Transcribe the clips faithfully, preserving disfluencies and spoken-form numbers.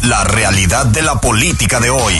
La realidad de la política de hoy.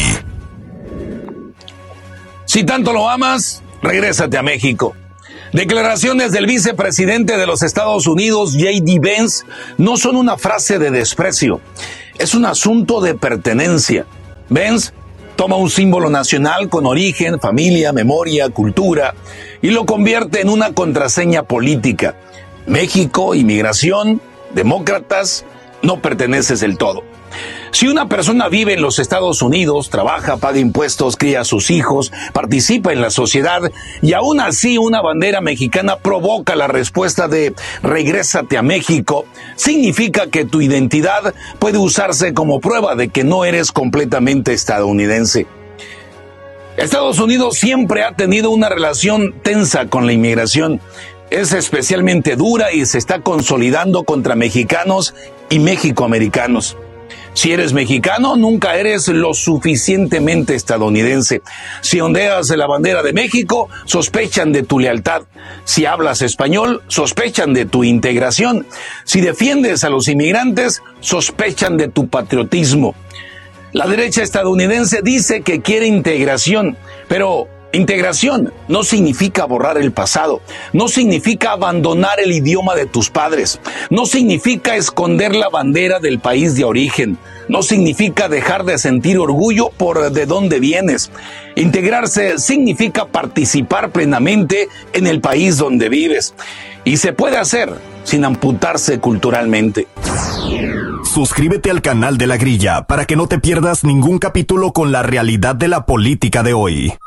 Si tanto lo amas, regrésate a México. Declaraciones del vicepresidente de los Estados Unidos, J D Vance, no son una frase de desprecio, es un asunto de pertenencia. Vance toma un símbolo nacional con origen, familia, memoria, cultura, y lo convierte en una contraseña política. México, inmigración, demócratas, no perteneces del todo. Si una persona vive en los Estados Unidos, trabaja, paga impuestos, cría a sus hijos, participa en la sociedad y aún así una bandera mexicana provoca la respuesta de regrésate a México, significa que tu identidad puede usarse como prueba de que no eres completamente estadounidense. Estados Unidos siempre ha tenido una relación tensa con la inmigración. Es especialmente dura y se está consolidando contra mexicanos y mexicoamericanos. Si eres mexicano, nunca eres lo suficientemente estadounidense. Si ondeas la bandera de México, sospechan de tu lealtad. Si hablas español, sospechan de tu integración. Si defiendes a los inmigrantes, sospechan de tu patriotismo. La derecha estadounidense dice que quiere integración, pero integración no significa borrar el pasado, no significa abandonar el idioma de tus padres, no significa esconder la bandera del país de origen, no significa dejar de sentir orgullo por de dónde vienes. Integrarse significa participar plenamente en el país donde vives, y se puede hacer sin amputarse culturalmente. Suscríbete al canal de La Grilla para que no te pierdas ningún capítulo con la realidad de la política de hoy.